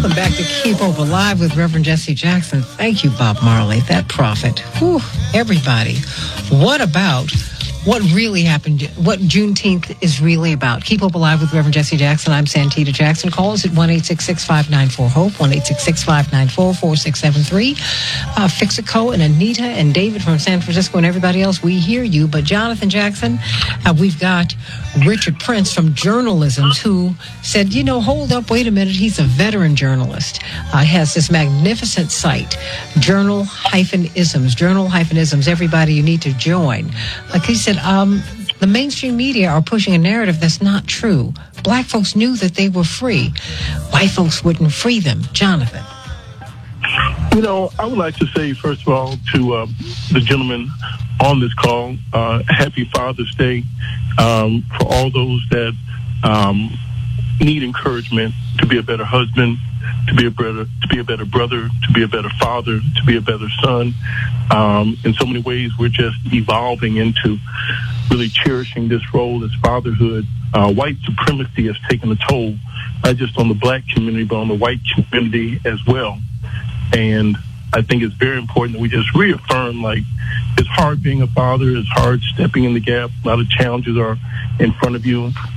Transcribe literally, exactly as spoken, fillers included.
Welcome back to Keep Hope Alive with Reverend Jesse Jackson. Thank you, Bob Marley, that prophet. Whew, everybody. What about what really happened, what Juneteenth is really about? Keep Hope Alive with Reverend Jesse Jackson. I'm Santita Jackson. Call us at one eight six six, five nine four, HOPE, one eight six six, five nine four, four six seven three. Uh, Fixico and Anita and David from San Francisco and everybody else, we hear you. But Jonathan Jackson, uh, we've got Richard Prince from Journalisms who said, you know, hold up, wait a minute. He's a veteran journalist. Uh, has this magnificent site, Journal-Isms, Journal-Isms. Everybody, you need to join. Like he said, um, the mainstream media are pushing a narrative that's not true. Black folks knew that they were free. White folks wouldn't free them. Jonathan. You know, I would like to say, first of all, to uh, the gentleman on this call, uh, happy Father's Day um, for all those that um, need encouragement to be a better husband, to be a better, to be a better brother, to be a better father, to be a better son. Um, in so many ways, we're just evolving into really cherishing this role as fatherhood. Uh, white supremacy has taken a toll, not just on the black community, but on the white community as well. And I think it's very important that we just reaffirm, like, it's hard being a father, it's hard stepping in the gap. A lot of challenges are in front of you.